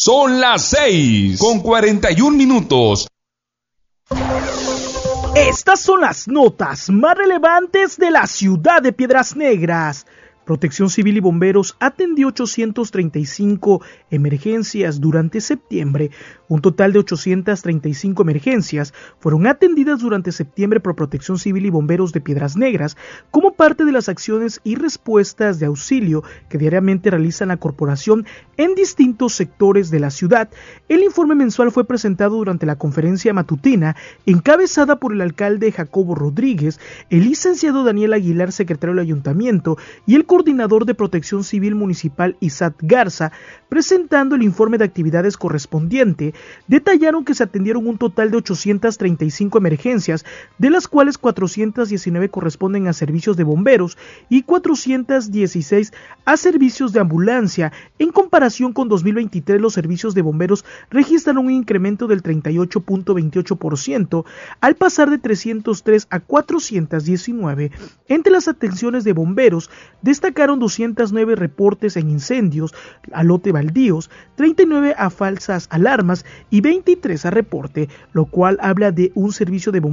Son las 6:41. Estas son las notas más relevantes de la ciudad de Piedras Negras. Protección Civil y Bomberos atendió 835 emergencias durante septiembre. Un total de 835 emergencias fueron atendidas durante septiembre por Protección Civil y Bomberos de Piedras Negras como parte de las acciones y respuestas de auxilio que diariamente realiza la corporación en distintos sectores de la ciudad. El informe mensual fue presentado durante la conferencia matutina encabezada por el alcalde Jacobo Rodríguez, el licenciado Daniel Aguilar, secretario del ayuntamiento, y el coordinador de Protección Civil Municipal Isaac Garza. Presentando el informe de actividades correspondiente, detallaron que se atendieron un total de 835 emergencias, de las cuales 419 corresponden a servicios de bomberos y 416 a servicios de ambulancia. En comparación con 2023, los servicios de bomberos registraron un incremento del 38.28% al pasar de 303 a 419. Entre las atenciones de bomberos destacaron 209 reportes en incendios a lote baldíos, 39 a falsas alarmas y 23 a reporte, lo cual habla de un servicio de bomberos